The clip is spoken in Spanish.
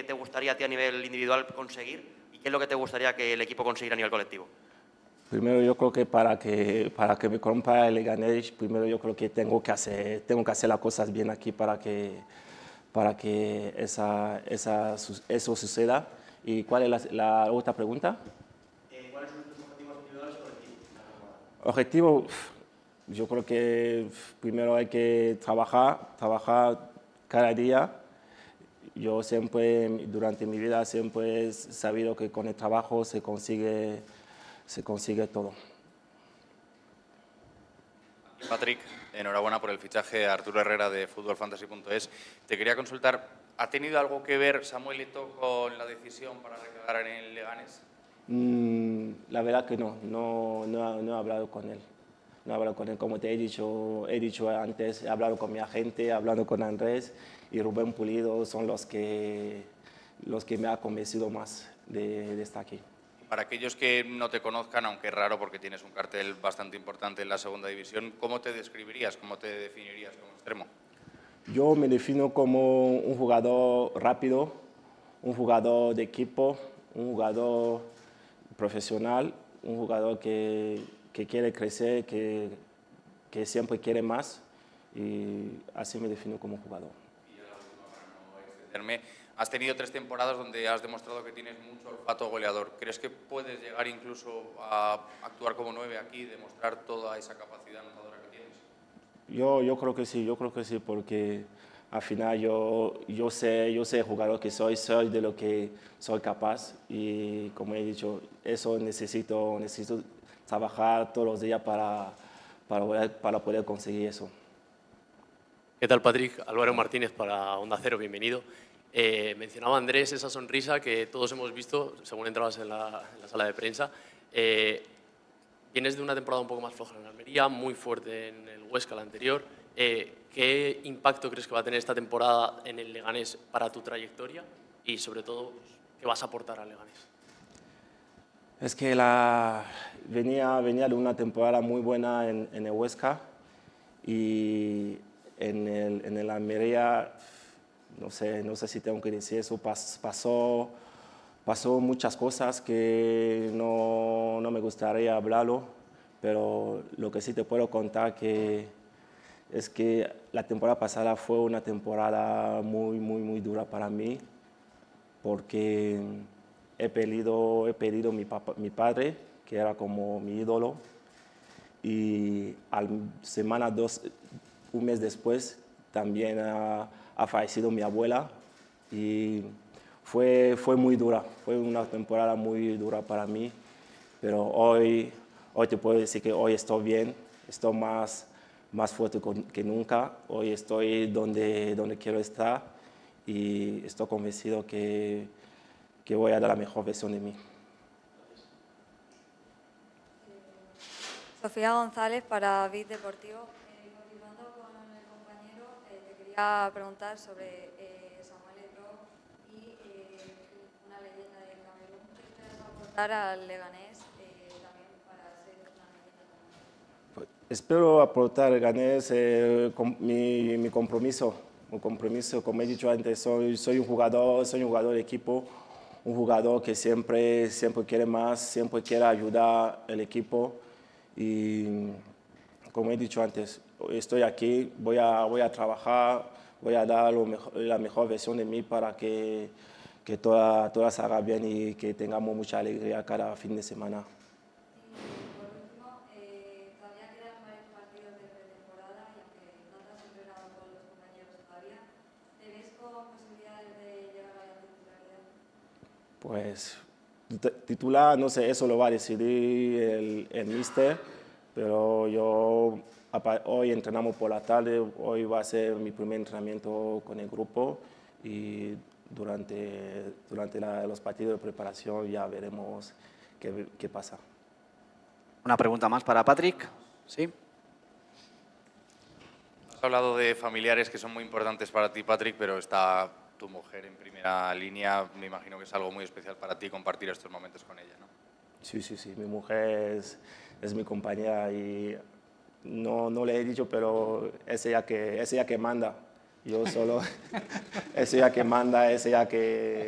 te gustaría a ti a nivel individual conseguir y qué es lo que te gustaría que el equipo consiguiera a nivel colectivo? Primero yo creo que para que me compra el Leganés, primero yo creo que tengo que hacer las cosas bien aquí para que eso suceda. ¿Y cuál es la otra pregunta? ¿Cuáles son tus objetivos individuales y colectivos? Objetivo, yo creo que primero hay que trabajar cada día. Yo siempre, durante mi vida, siempre he sabido que con el trabajo se consigue todo. Patrick, enhorabuena por el fichaje a Arturo Herrera de futbolfantasy.es. Te quería consultar, ¿ha tenido algo que ver Samuel Eto'o con la decisión para recalar en el Leganés? La verdad que no he hablado con él. No he hablado con él, como te he dicho antes, he hablado con mi agente, he hablado con Andrés y Rubén Pulido, son los que me han convencido más de estar aquí. Para aquellos que no te conozcan, aunque es raro porque tienes un cartel bastante importante en la segunda división, ¿cómo te describirías, cómo te definirías como extremo? Yo me defino como un jugador rápido, un jugador de equipo, un jugador profesional, un jugador que quiere crecer, que siempre quiere más, y así me defino como jugador. Y ya la última, para no extenderme, has tenido 3 temporadas donde has demostrado que tienes mucho olfato goleador. ¿Crees que puedes llegar incluso a actuar como 9 aquí, demostrar toda esa capacidad anotadora que tienes? Yo creo que sí, porque al final yo sé el jugador que soy de lo que soy capaz, y como he dicho, eso necesito trabajar todos los días para poder conseguir eso. ¿Qué tal, Patrick? Álvaro Martínez para Onda Cero, bienvenido. Mencionaba Andrés esa sonrisa que todos hemos visto según entrabas en la sala de prensa. Vienes de una temporada un poco más floja en Almería, muy fuerte en el Huesca la anterior. ¿Qué impacto crees que va a tener esta temporada en el Leganés para tu trayectoria y, sobre todo, qué vas a aportar al Leganés? Es que venía de una temporada muy buena en el Huesca, y en el Almería, no sé si tengo que decir eso, pasó muchas cosas que no me gustaría hablarlo, pero lo que sí te puedo contar es que la temporada pasada fue una temporada muy dura para mí, porque he perdido mi padre, que era como mi ídolo, y un mes después también ha fallecido mi abuela, y fue muy dura, fue una temporada muy dura para mí, pero hoy te puedo decir que hoy estoy bien, estoy más fuerte que nunca, hoy estoy donde quiero estar, y estoy convencido que voy a dar la mejor versión de mí. Sofía González para Bit Deportivo. Continuando con el compañero, te quería preguntar sobre Samuel Eto'o y una leyenda del Camerún. ¿Qué esperas aportar al Leganés también para ser una leyenda como él? Espero aportar al Leganés mi compromiso. Como he dicho antes, soy un jugador de equipo, un jugador que siempre quiere más, siempre quiere ayudar al equipo. Y como he dicho antes, estoy aquí, voy a trabajar, voy a dar la mejor versión de mí para que toda salga bien y que tengamos mucha alegría cada fin de semana. Y por último, todavía quedan varios partidos de pretemporada y aunque no te has entrenado con los compañeros todavía, ¿te ves con posibilidades de llegar a la titularidad? Pues titular, no sé, eso lo va a decidir el míster, pero hoy entrenamos por la tarde, hoy va a ser mi primer entrenamiento con el grupo, y durante los partidos de preparación ya veremos qué pasa. Una pregunta más para Patrick. ¿Sí? Has hablado de familiares que son muy importantes para ti, Patrick, pero está tu mujer en primera línea. Me imagino que es algo muy especial para ti compartir estos momentos con ella, ¿no? Sí, mi mujer es mi compañera, y no le he dicho, pero es ella que manda. Yo solo, es ella que manda, es ella que